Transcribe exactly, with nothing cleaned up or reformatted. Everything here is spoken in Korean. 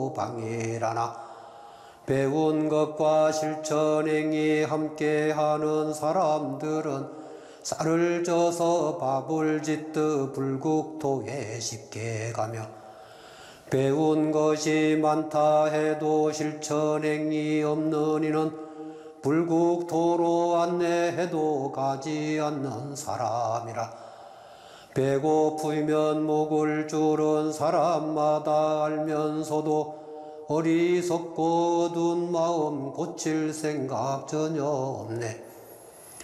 방이라나 배운 것과 실천행이 함께하는 사람들은 쌀을 쪄서 밥을 짓듯 불국토에 쉽게 가며 배운 것이 많다 해도 실천행이 없는 이는 불국토로 안내해도 가지 않는 사람이라. 배고프면 목을 줄은 사람마다 알면서도 어리석고 어두운 마음 고칠 생각 전혀 없네.